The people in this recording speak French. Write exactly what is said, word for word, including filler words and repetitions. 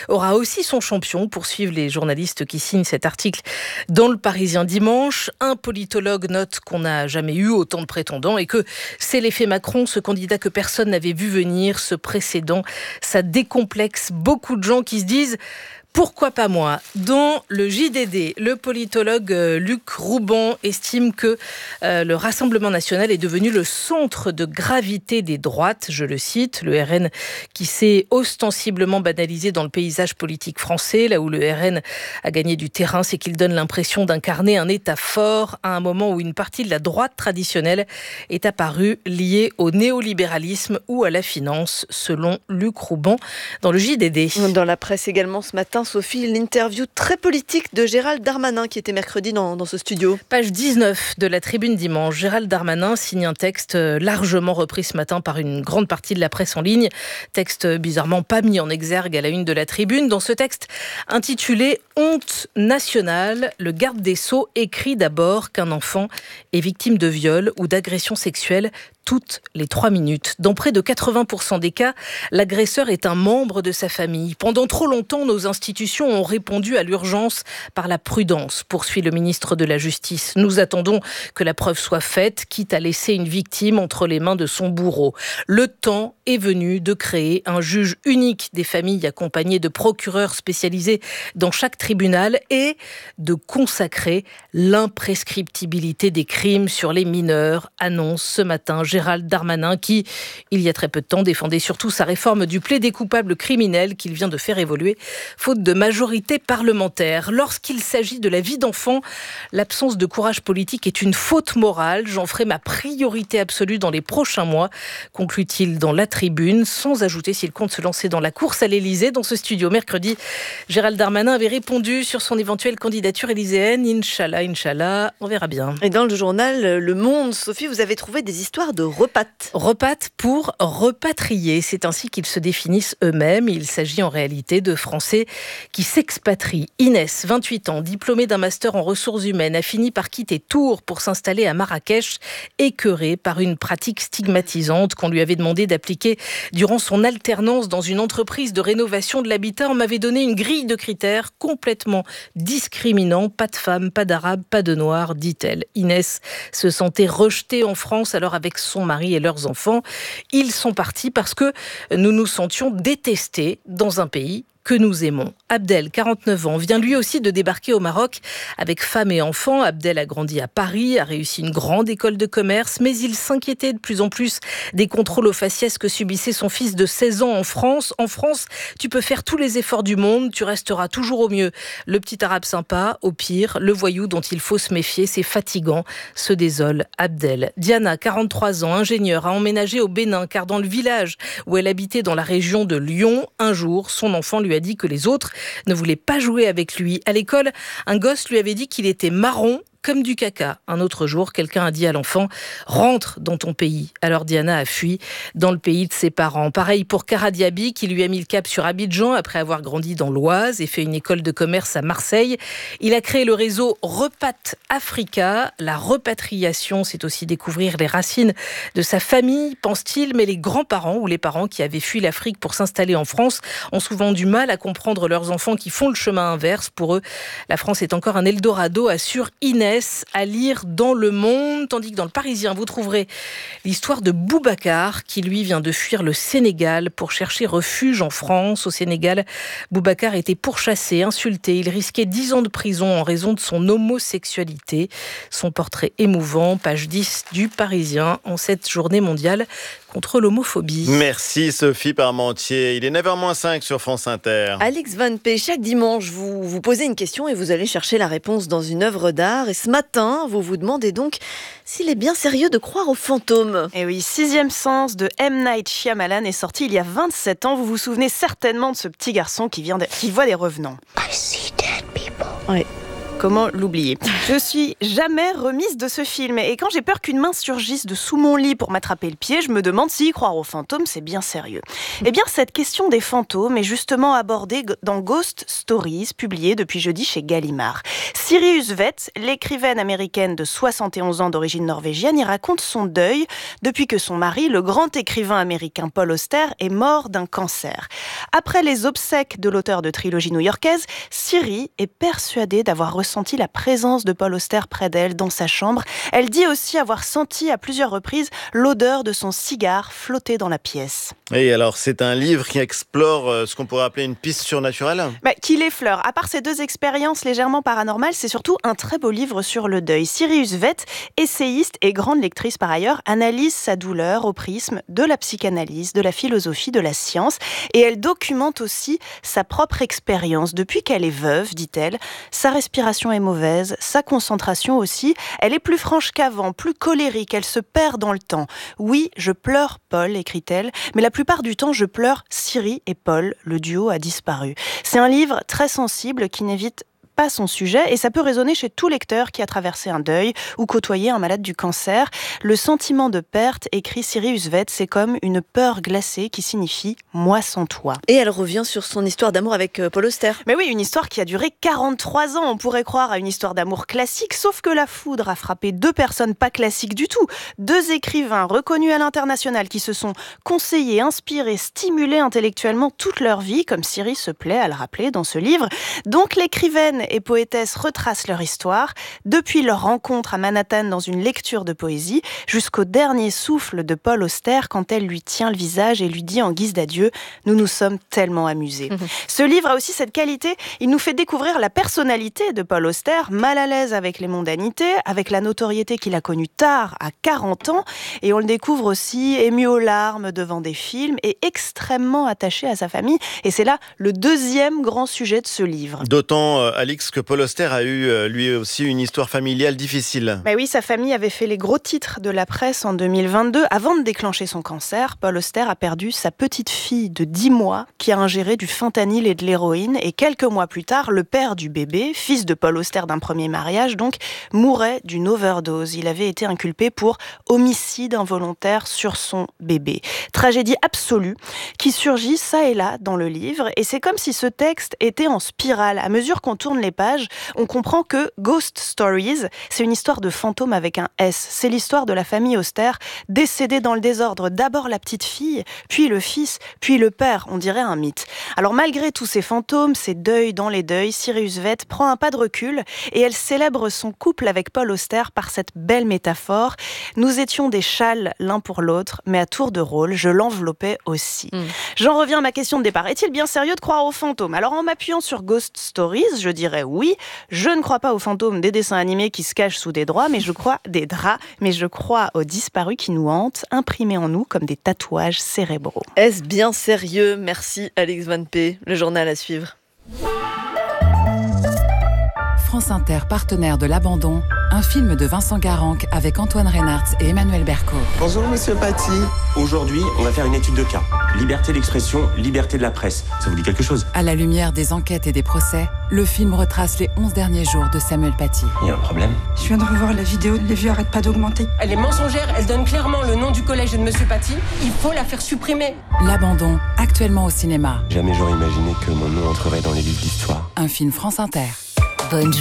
aura aussi son champion, poursuivent les journalistes qui signent cet article dans le Parisien dimanche. Un politologue note qu'on n'a jamais eu autant de prétendants et que c'est l'effet Macron, ce candidat que personne n'avait vu venir, ce précédent. Ça décomplexe beaucoup de gens qui se disent pourquoi pas moi ? Dans le J D D, le politologue Luc Rouban estime que euh, le Rassemblement national est devenu le centre de gravité des droites. Je le cite, le R N qui s'est ostensiblement banalisé dans le paysage politique français. Là où le R N a gagné du terrain, c'est qu'il donne l'impression d'incarner un État fort à un moment où une partie de la droite traditionnelle est apparue liée au néolibéralisme ou à la finance, selon Luc Rouban dans le J D D. Dans la presse également ce matin, Sophie, l'interview très politique de Gérald Darmanin qui était mercredi dans, dans ce studio. Page dix-neuf de la Tribune dimanche. Gérald Darmanin signe un texte largement repris ce matin par une grande partie de la presse en ligne. Texte bizarrement pas mis en exergue à la une de la Tribune. Dans ce texte intitulé « Honte nationale », le garde des Sceaux écrit d'abord qu'un enfant est victime de viol ou d'agression sexuelle toutes les trois minutes. Dans près de quatre-vingts pour cent des cas, l'agresseur est un membre de sa famille. Pendant trop longtemps, nos institutions ont répondu à l'urgence par la prudence, poursuit le ministre de la Justice. Nous attendons que la preuve soit faite, quitte à laisser une victime entre les mains de son bourreau. Le temps est venu de créer un juge unique des familles accompagné de procureurs spécialisés dans chaque tribunal et de consacrer l'imprescriptibilité des crimes sur les mineurs, annonce ce matin Gérald Darmanin qui, il y a très peu de temps, défendait surtout sa réforme du plaidé coupable criminel qu'il vient de faire évoluer, faute de majorité parlementaire. Lorsqu'il s'agit de la vie d'enfant, l'absence de courage politique est une faute morale. J'en ferai ma priorité absolue dans les prochains mois, conclut-il dans la Tribune, sans ajouter s'il compte se lancer dans la course à l'Élysée. Dans ce studio, mercredi, Gérald Darmanin avait répondu sur son éventuelle candidature élyséenne. Inch'Allah, Inch'Allah, on verra bien. Et dans le journal Le Monde, Sophie, vous avez trouvé des histoires de repates. Repates pour repatrier, c'est ainsi qu'ils se définissent eux-mêmes. Il s'agit en réalité de Français qui s'expatrient. Inès, vingt-huit ans, diplômée d'un master en ressources humaines, a fini par quitter Tours pour s'installer à Marrakech, écœurée par une pratique stigmatisante qu'on lui avait demandé d'appliquer durant son alternance dans une entreprise de rénovation de l'habitat. On m'avait donné une grille de critères complètement discriminant. Pas de femmes, pas d'arabes, pas de noirs, dit-elle. Inès se sentait rejetée en France, alors avec son mari et leurs enfants, ils sont partis parce que nous nous sentions détestés dans un pays que nous aimons. Abdel, quarante-neuf ans, vient lui aussi de débarquer au Maroc avec femme et enfants. Abdel a grandi à Paris, a réussi une grande école de commerce, mais il s'inquiétait de plus en plus des contrôles aux faciès que subissait son fils de seize ans en France. En France, tu peux faire tous les efforts du monde, tu resteras toujours au mieux le petit arabe sympa, au pire, le voyou dont il faut se méfier, c'est fatigant, se désole Abdel. Diana, quarante-trois ans, ingénieure, a emménagé au Bénin, car dans le village où elle habitait dans la région de Lyon, un jour, son enfant lui a dit que les autres ne voulaient pas jouer avec lui. À l'école, un gosse lui avait dit qu'il était marron comme du caca. Un autre jour, quelqu'un a dit à l'enfant « Rentre dans ton pays ». Alors Diana a fui dans le pays de ses parents. Pareil pour Kara Diaby, qui lui a mis le cap sur Abidjan après avoir grandi dans l'Oise et fait une école de commerce à Marseille. Il a créé le réseau Repat Africa. La repatriation, c'est aussi découvrir les racines de sa famille, pense-t-il, mais les grands-parents ou les parents qui avaient fui l'Afrique pour s'installer en France ont souvent du mal à comprendre leurs enfants qui font le chemin inverse. Pour eux, la France est encore un Eldorado, assure Inès, à lire dans Le Monde, tandis que dans Le Parisien, vous trouverez l'histoire de Boubacar, qui lui vient de fuir le Sénégal pour chercher refuge en France. Au Sénégal, Boubacar était pourchassé, insulté. Il risquait dix ans de prison en raison de son homosexualité. Son portrait émouvant, page dix du Parisien, en cette journée mondiale contre l'homophobie. Merci Sophie Parmentier. Il est neuf heures moins cinq sur France Inter. Alex Van P, chaque dimanche, vous vous posez une question et vous allez chercher la réponse dans une œuvre d'art. Et ce matin, vous vous demandez donc s'il est bien sérieux de croire aux fantômes. Et oui, Sixième Sens de M. Night Shyamalan est sorti il y a vingt-sept ans. Vous vous souvenez certainement de ce petit garçon qui, vient de, qui voit des revenants. I see dead people. Ouais. Comment l'oublier ? Je suis jamais remise de ce film. Et quand j'ai peur qu'une main surgisse de sous mon lit pour m'attraper le pied, je me demande si croire aux fantômes, c'est bien sérieux. Eh bien, cette question des fantômes est justement abordée dans Ghost Stories, publié depuis jeudi chez Gallimard. Sirius Vett, l'écrivaine américaine de soixante et onze ans d'origine norvégienne, y raconte son deuil depuis que son mari, le grand écrivain américain Paul Auster, est mort d'un cancer. Après les obsèques de l'auteur de trilogie new-yorkaise, Siri est persuadée d'avoir ressenti la présence de Paul Auster près d'elle dans sa chambre. Elle dit aussi avoir senti à plusieurs reprises l'odeur de son cigare flotter dans la pièce. Et alors, c'est un livre qui explore euh, ce qu'on pourrait appeler une piste surnaturelle ? Bah, qui l'effleure. À part ces deux expériences légèrement paranormales, c'est surtout un très beau livre sur le deuil. Sirius Vett, essayiste et grande lectrice par ailleurs, analyse sa douleur au prisme de la psychanalyse, de la philosophie, de la science. Et elle documente aussi sa propre expérience. Depuis qu'elle est veuve, dit-elle, sa respiration est mauvaise, sa concentration aussi. Elle est plus franche qu'avant, plus colérique, elle se perd dans le temps. Oui, je pleure Paul, écrit-elle, mais la plupart du temps, je pleure Siri et Paul, le duo a disparu. C'est un livre très sensible qui n'évite pas son sujet et ça peut résonner chez tout lecteur qui a traversé un deuil ou côtoyé un malade du cancer. Le sentiment de perte, écrit Sirius Vett, c'est comme une peur glacée qui signifie « moi sans toi ». Et elle revient sur son histoire d'amour avec Paul Auster. Mais oui, une histoire qui a duré quarante-trois ans. On pourrait croire à une histoire d'amour classique, sauf que la foudre a frappé deux personnes pas classiques du tout. Deux écrivains reconnus à l'international qui se sont conseillés, inspirés, stimulés intellectuellement toute leur vie, comme Siri se plaît à le rappeler dans ce livre. Donc l'écrivaine et poétesses retracent leur histoire, depuis leur rencontre à Manhattan dans une lecture de poésie, jusqu'au dernier souffle de Paul Auster quand elle lui tient le visage et lui dit en guise d'adieu « Nous nous sommes tellement amusés ». Mmh. Ce livre a aussi cette qualité, il nous fait découvrir la personnalité de Paul Auster, mal à l'aise avec les mondanités, avec la notoriété qu'il a connue tard, à quarante ans, et on le découvre aussi ému aux larmes devant des films et extrêmement attaché à sa famille. Et c'est là le deuxième grand sujet de ce livre. D'autant, euh, Alix, que Paul Auster a eu euh, lui aussi une histoire familiale difficile. Bah oui, sa famille avait fait les gros titres de la presse en deux mille vingt-deux. Avant de déclencher son cancer, Paul Auster a perdu sa petite fille de dix mois qui a ingéré du fentanyl et de l'héroïne. Et quelques mois plus tard, le père du bébé, fils de Paul Auster d'un premier mariage, donc, mourait d'une overdose. Il avait été inculpé pour homicide involontaire sur son bébé. Tragédie absolue qui surgit ça et là dans le livre. Et c'est comme si ce texte était en spirale. À mesure qu'on tourne les pages, on comprend que Ghost Stories, c'est une histoire de fantôme avec un S. C'est l'histoire de la famille Auster, décédée dans le désordre. D'abord la petite fille, puis le fils, puis le père. On dirait un mythe. Alors malgré tous ces fantômes, ces deuils dans les deuils, Sirius Vett prend un pas de recul et elle célèbre son couple avec Paul Auster par cette belle métaphore. Nous étions des châles l'un pour l'autre, mais à tour de rôle, je l'enveloppais aussi. Mmh. J'en reviens à ma question de départ. Est-il bien sérieux de croire aux fantômes ? Alors en m'appuyant sur Ghost Stories, je dirais oui, je ne crois pas aux fantômes des dessins animés qui se cachent sous des draps, mais je crois des draps, mais je crois aux disparus qui nous hantent, imprimés en nous comme des tatouages cérébraux. Est-ce bien sérieux ? Merci Alix Van P. Le journal à suivre. France Inter, partenaire de l'Abandon, un film de Vincent Garanc avec Antoine Reinhardt et Emmanuel Berco. Bonjour Monsieur Paty. Aujourd'hui, on va faire une étude de cas. Liberté d'expression, liberté de la presse. Ça vous dit quelque chose ? À la lumière des enquêtes et des procès, le film retrace les onze derniers jours de Samuel Paty. Il y a un problème ? Je viens de revoir la vidéo, les vues arrêtent pas d'augmenter. Elle est mensongère, elle donne clairement le nom du collège de Monsieur Paty. Il faut la faire supprimer. L'Abandon, actuellement au cinéma. Jamais j'aurais imaginé que mon nom entrerait dans les livres d'histoire. Un film France Inter. Bonne